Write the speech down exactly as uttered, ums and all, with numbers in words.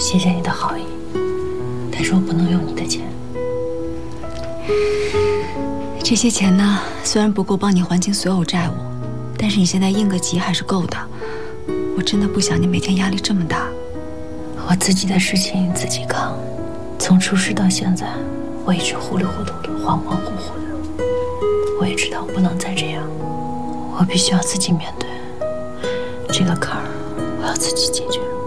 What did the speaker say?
谢谢你的好意，但是我不能用你的钱。 这些钱呢，虽然不够帮你还清所有债务，但是你现在应个急还是够的。我真的不想你每天压力这么大。 我自己的事情自己扛，从出事到现在，我一直糊里糊涂的、恍恍惚惚的。我也知道我不能再这样，我必须要自己面对这个坎儿，我要自己解决。